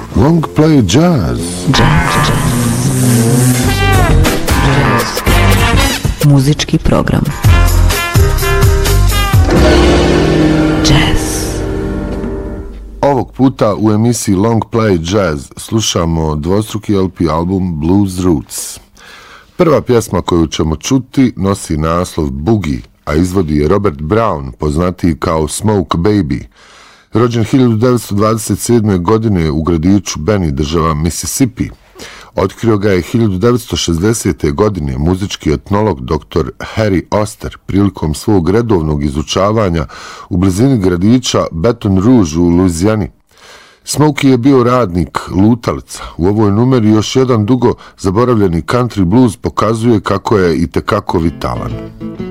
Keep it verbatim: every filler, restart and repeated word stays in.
Long play jazz. Jazz. Muzički program. Jazz. Ovog puta u emisiji Long Play Jazz slušamo dvostruki L P album Blues Roots. Prva pjesma koju ćemo čuti nosi naslov Boogie, a izvodi je Robert Brown, poznatiji kao Smoke Baby. Rođen hiljadu devetsto dvadeset sedme. godine u gradiću Benny, država Mississippi. Otkrio ga je hiljadu devetsto šezdesete. godine muzički etnolog doktor Harry Oster prilikom svog redovnog izučavanja u blizini gradića Baton Rouge u Luizijani. Smokey je bio radnik lutalica. U ovoj numeri još jedan dugo zaboravljeni country blues pokazuje kako je itekako vitalan.